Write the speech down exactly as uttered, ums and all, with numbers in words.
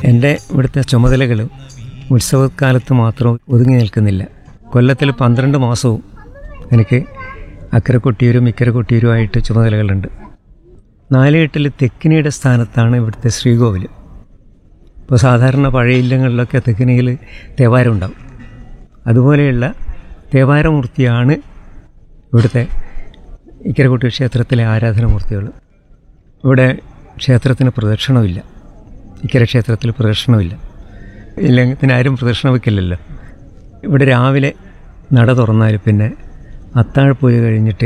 എൻ്റെ ഇവിടുത്തെ ചുമതലകൾ ഉത്സവകാലത്ത് മാത്രം ഒതുങ്ങി നിൽക്കുന്നില്ല. കൊല്ലത്തിൽ പന്ത്രണ്ട് മാസവും എനിക്ക് അക്കരെ കൊട്ടിയൂരും ഇക്കരെ കൊട്ടിയൂരുമായിട്ട് ചുമതലകളുണ്ട്. നാലുകെട്ടിൽ തെക്കിനിയുടെ സ്ഥാനത്താണ് ഇവിടുത്തെ ശ്രീകോവിൽ. ഇപ്പോൾ സാധാരണ പഴയ ഇല്ലങ്ങളിലൊക്കെ തെക്കിനിയിൽ തേവാരം ഉണ്ടാവും. അതുപോലെയുള്ള തേവാരമൂർത്തിയാണ് ഇവിടുത്തെ ഇക്കരെ കൊട്ടിയൂർ ക്ഷേത്രത്തിലെ ആരാധനാമൂർത്തികൾ. ഇവിടെ ക്ഷേത്രത്തിന് പ്രദക്ഷിണമില്ല, ഇക്കരെ ക്ഷേത്രത്തിൽ പ്രദക്ഷിണമില്ല. ഇല്ലെങ്കിൽ പിന്നെ ആരും പ്രദക്ഷിണം വയ്ക്കില്ലല്ലോ. ഇവിടെ രാവിലെ നട തുറന്നാൽ പിന്നെ അത്താഴപ്പൂജ കഴിഞ്ഞിട്ട്